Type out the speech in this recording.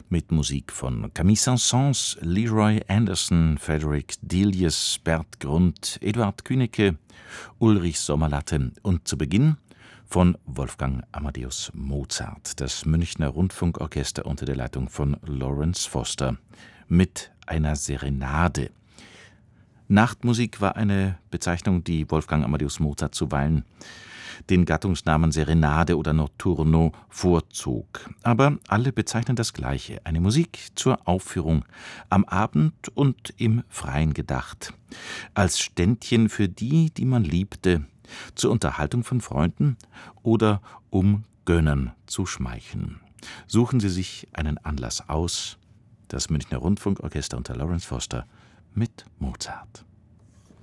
mit Musik von Camille Saint-Saëns, Leroy Anderson, Frederick Delius, Bert Grund, Eduard Künecke, Ulrich Sommerlatte und zu Beginn von Wolfgang Amadeus Mozart, das Münchner Rundfunkorchester unter der Leitung von Lawrence Foster mit einer Serenade. Nachtmusik war eine Bezeichnung, die Wolfgang Amadeus Mozart zuweilen den Gattungsnamen Serenade oder Notturno vorzog. Aber alle bezeichnen das Gleiche: eine Musik zur Aufführung am Abend und im Freien gedacht, als Ständchen für die, die man liebte, zur Unterhaltung von Freunden oder um Gönnern zu schmeicheln. Suchen Sie sich einen Anlass aus. Das Münchner Rundfunkorchester unter Lawrence Foster mit Mozart.